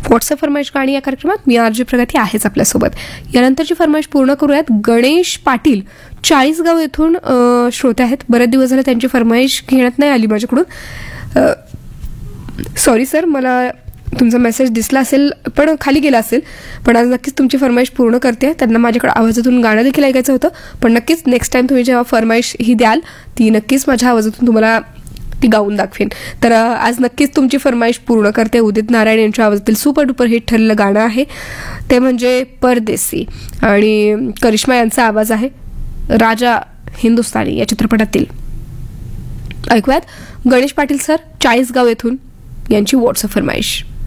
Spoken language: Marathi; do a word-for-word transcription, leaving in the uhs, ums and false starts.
व्हॉट्सअप फरमाईश गाणी या कार्यक्रमात मी आरजी प्रगती आहेच आपल्यासोबत. यानंतरची फरमाईश पूर्ण करूयात. गणेश पाटील चाळीसगाव येथून श्रोते आहेत. बरेच दिवस झाले त्यांची फरमाईश घेण्यात नाही आली माझ्याकडून. सॉरी सर, मला तुमचा मेसेज दिसला असेल पण खाली गेला असेल. पण आज नक्कीच तुमची फरमाईश पूर्ण करते. त्यांना माझ्याकडे आवाजातून गाणं देखील ऐकायचं होतं. पण नक्कीच नेक्स्ट टाइम तुम्ही जेव्हा फरमाईश ही द्याल ती नक्कीच माझ्या आवाजातून तुम्हाला ती गाऊन दाखवेन. तर आज नक्कीच तुमची फरमाईश पूर्ण करते. उदित नारायण यांच्या आवाजातील सुपर डुपर हिट ठरलेलं गाणं आहे ते म्हणजे परदेसी, आणि करिश्मा यांचा आवाज आहे राजा हिंदुस्तानी या चित्रपटातील. ऐकूयात गणेश पाटील सर चाळीसगाव येथून यांची व्हॉट्सअप फरमाईश.